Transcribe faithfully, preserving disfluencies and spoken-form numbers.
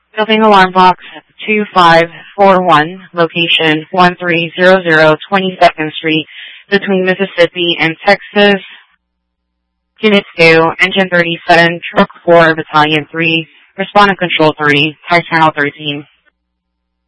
Building alarm box two five four one, location one three zero zero twenty-second Street, between Mississippi and Texas. Unit two, Engine thirty-seven, Truck four, Battalion three, Responding Control three, Type Channel thirteen.